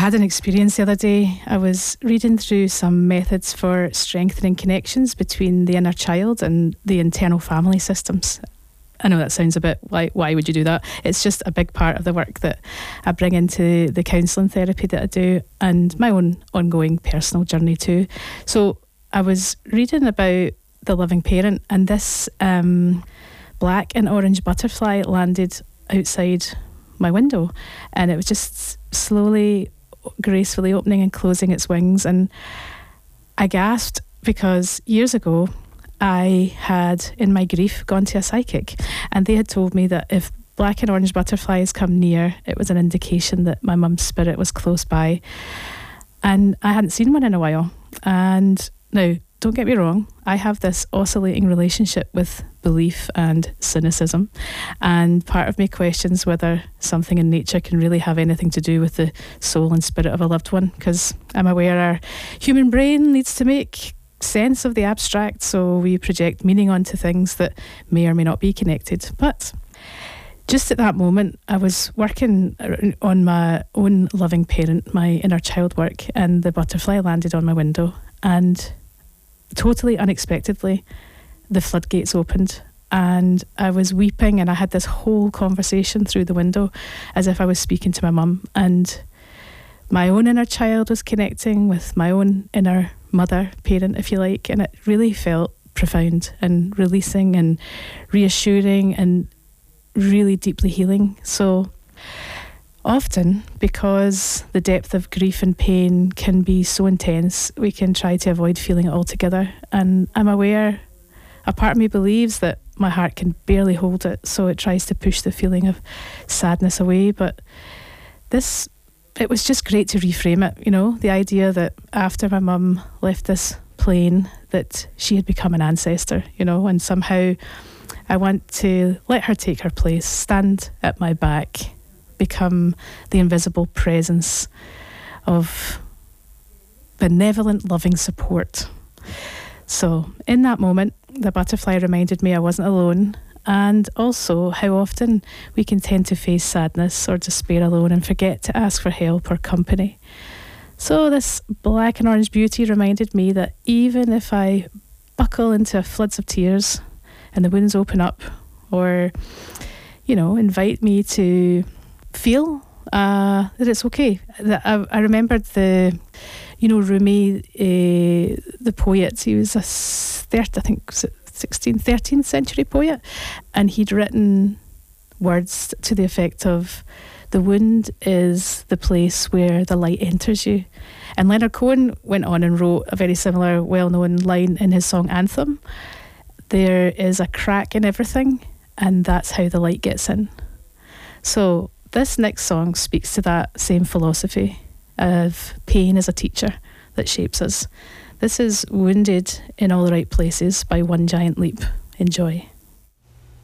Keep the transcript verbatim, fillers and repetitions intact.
had an experience the other day. I was reading through some methods for strengthening connections between the inner child and the internal family systems. I know that sounds a bit like, why would you do that? It's just a big part of the work that I bring into the counselling therapy that I do, and my own ongoing personal journey too. So I was reading about the loving parent, and this um, black and orange butterfly landed outside my window, and it was just slowly, gracefully opening and closing its wings. And I gasped because years ago I had, in my grief, gone to a psychic, and they had told me that if black and orange butterflies come near, it was an indication that my mum's spirit was close by. And I hadn't seen one in a while. And now, don't get me wrong, I have this oscillating relationship with belief and cynicism, and part of me questions whether something in nature can really have anything to do with the soul and spirit of a loved one, because I'm aware our human brain needs to make sense of the abstract, so we project meaning onto things that may or may not be connected. But just at that moment, I was working on my own loving parent, my inner child work, and the butterfly landed on my window, and totally unexpectedly the floodgates opened, and I was weeping, and I had this whole conversation through the window as if I was speaking to my mum, and my own inner child was connecting with my own inner mother, parent, if you like, and it really felt profound and releasing and reassuring and really deeply healing. So often, because the depth of grief and pain can be so intense, we can try to avoid feeling it altogether. And I'm aware, a part of me believes that my heart can barely hold it, so it tries to push the feeling of sadness away. But this, it was just great to reframe it, you know, the idea that after my mum left this plane, that she had become an ancestor, you know, and somehow I want to let her take her place, stand at my back, become the invisible presence of benevolent, loving support. So in that moment, the butterfly reminded me I wasn't alone, and also how often we can tend to face sadness or despair alone and forget to ask for help or company. So this black and orange beauty reminded me that even if I buckle into floods of tears and the wounds open up, or, you know, invite me to feel uh, that it's okay. That I, I remembered the, you know, Rumi, uh, the poet. He was a third, I think, sixteenth, thirteenth century poet, and he'd written words to the effect of, "The wound is the place where the light enters you." And Leonard Cohen went on and wrote a very similar, well-known line in his song Anthem. There is a crack in everything, and that's how the light gets in. So this next song speaks to that same philosophy of pain as a teacher that shapes us. This is Wounded in All the Right Places by One Giant Leap. Enjoy.